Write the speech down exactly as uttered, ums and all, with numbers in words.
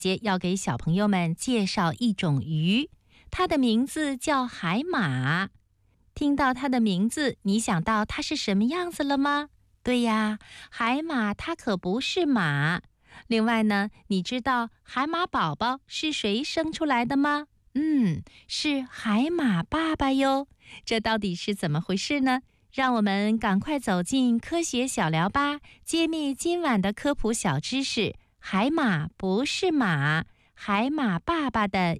姐要给小朋友们介绍一种鱼，它的名字叫海马。听到它的名字，你想到它是什么样子了吗？对呀，海马它可不是马。另外呢，你知道海马宝宝是谁生出来的吗？嗯，是海马爸爸哟。这到底是怎么回事呢？让我们赶快走进科学小聊吧，揭秘今晚的科普小知识。海马不是马，海马爸爸的